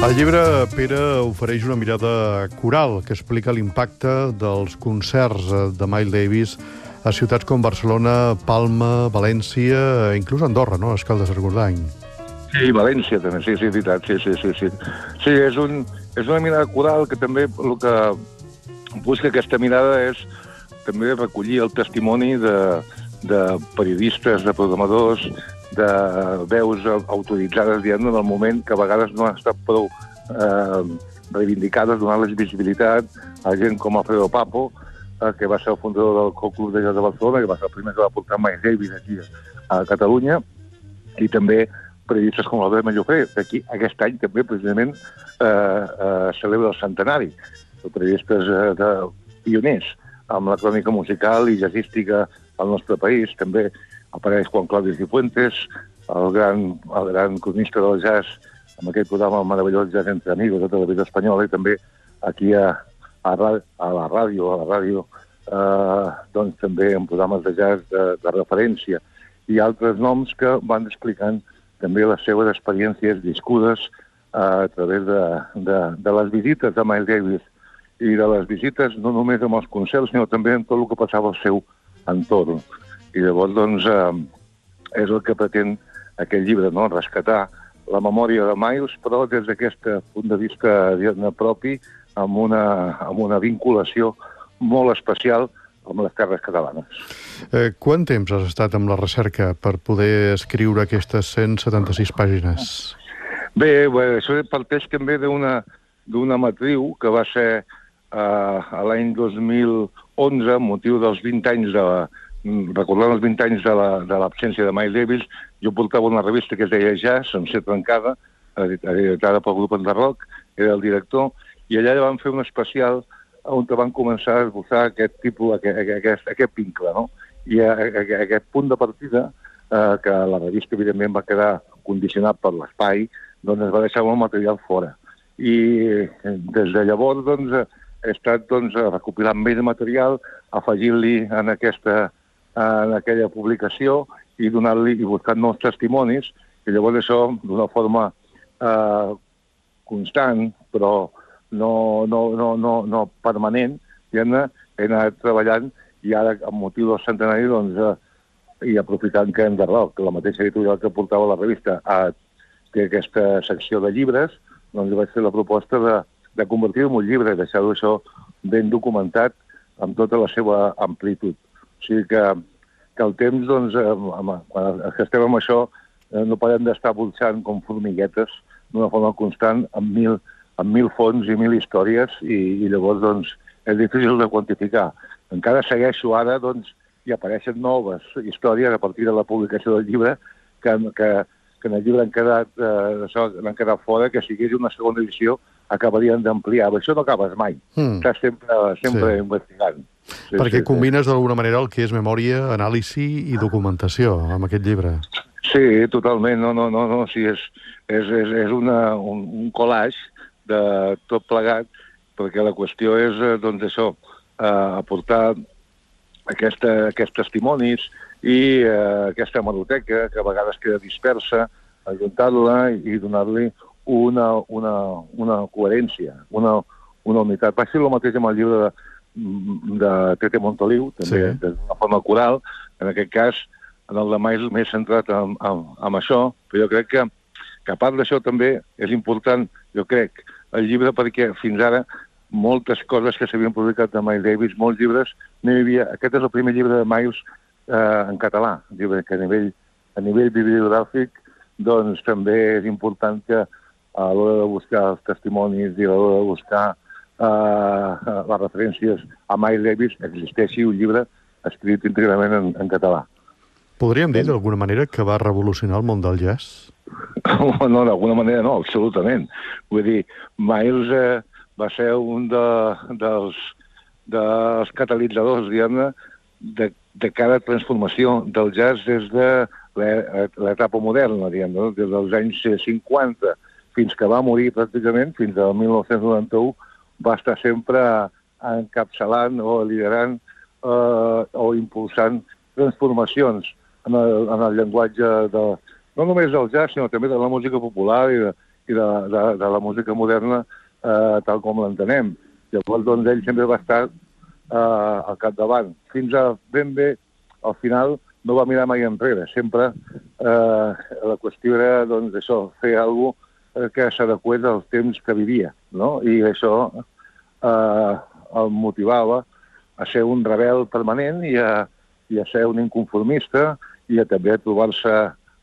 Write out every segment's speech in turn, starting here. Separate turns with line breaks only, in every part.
El llibre, Pere, ofereix una mirada coral que explica l'impacte dels concerts de Miles Davis a ciutats com Barcelona, Palma, València, inclús Andorra, no? Escaldes Argordany.
Sí, València també, sí, veritat, sí. Sí, és una mirada coral que també el que busca aquesta mirada és també recollir el testimoni de periodistes, de programadors, de veus autoritzades, diguem-ne, en el moment que a vegades no han estat prou reivindicades, donant-les visibilitat a gent com Alfredo Papo, que va ser el fundador del Club de Jazz de Barcelona, que va ser el primer que va portar Miles Davis aquí a Catalunya, i també periodistes com l'Albert Mallofré, que aquí aquest any també precisament celebra el centenari, periodistes pioners amb la crònica musical i jazzística al nostre país. També apareix Juan Claudio Cifuentes, el gran cronista del jazz, amb aquell programa meravellós Jazz entre Amigos de Televisió Espanyola, i també aquí a la ràdio, doncs també en programes de jazz de referència, i altres noms que van explicant també les seves experiències viscudes a través de les visites de Miles Davis, i de les visites no només amb els concerts, sinó també en tot el que passava al seu entorn. I llavors, doncs, és el que pretén aquest llibre, no? Rescatar la memòria de Miles, però des d'aquest punt de vista propi, amb una vinculació molt especial amb les terres catalanes.
Quant temps has estat amb la recerca per poder escriure aquestes 176 pàgines?
Bé, això parteix també d'una matriu que va ser a l'any 2011, amb motiu dels 20 anys recordant els 20 anys de l'absència de Miles Davis. Jo portava una revista que es deia Jazz, en ser trencada, editada pel grup Enderroc, era el director, i allà van fer un especial on van començar a esbossar aquest vincle, no? I aquest punt de partida, que la revista evidentment va quedar condicionat per l'espai, doncs es va deixar molt material fora. I des de llavors, doncs, he estat recopilant més material, afegint-li en aquella publicació i donant-li i buscant nous testimonis, i llavors això, d'una forma constant, però no permanent, he anat treballant, i ara, amb motiu del centenari, i aprofitant que Enderroc, la mateixa editorial que portava la revista, té aquesta secció de llibres, doncs vaig fer la proposta de convertir-ho en un llibre, deixar-ho això ben documentat amb tota la seva amplitud. O sigui que el temps, doncs, quan estem amb això, no podem d'estar burxant com formiguetes d'una forma constant amb mil fonts i 1000 històries, i llavors, doncs, és difícil de quantificar. Encara segueixo ara, doncs, i apareixen noves històries a partir de la publicació del llibre que en el llibre han quedat fora, que si hi hagués una segona edició acabarien d'ampliar. Però això no acabes mai. Estàs sempre investigant.
Perquè combines d'alguna manera el que és memòria, anàlisi i documentació amb aquest llibre.
Sí, totalment. No. Sí, és un collage de tot plegat, perquè la qüestió és, doncs, això, aportar aquests testimonis i aquesta hemeroteca, que a vegades queda dispersa, ajuntar-la i donar-li una coherència, una unitat. Va ser el mateix amb el llibre de Tete Montoliu, també d'una forma coral, en aquest cas, en el de Miles més centrat en això, però jo crec que a part d'això també és important, jo crec, el llibre, perquè fins ara moltes coses que s'havien publicat de Miles Davis, molts llibres, no hi havia. Aquest és el primer llibre de Miles en català, llibre que a nivell bibliogràfic, doncs també és important que a l'hora de buscar els testimonis i a l'hora de buscar les referències a Miles Davis existeixi un llibre escrit íntegrament en català.
Podríem dir, d'alguna manera, que va revolucionar el món del jazz?
No, d'alguna manera no, absolutament. Vull dir, Miles va ser un dels catalitzadors, diguem-ne, de cada transformació del jazz des de l'etapa moderna, diguem-ne, des dels anys 50 fins que va morir pràcticament, fins al 1991, va estar sempre encapçalant o liderant o impulsant transformacions en el llenguatge no només del jazz, sinó també de la música popular i de la música moderna tal com l'entenem. Llavors, doncs, ell sempre va estar al capdavant. Fins a ben bé, al final, no va mirar mai enrere. Sempre la qüestió era, doncs, això, fer alguna cosa que s'adequés als temps que vivia, no? I això el motivava a ser un rebel permanent i a ser un inconformista i a també trobar-se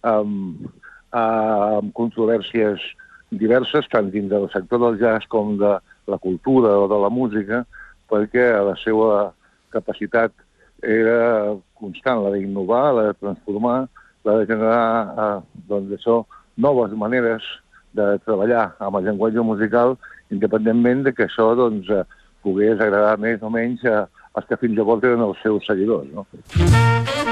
amb controvèrsies diverses, tant dins del sector del jazz com de la cultura o de la música, perquè la seva capacitat era constant, la d'innovar, la de transformar, la de generar doncs això, noves maneres de treballar amb el llenguatge musical, independentment de que això doncs, pogués agradar més o menys als que fins llavors eren els seus seguidors. No?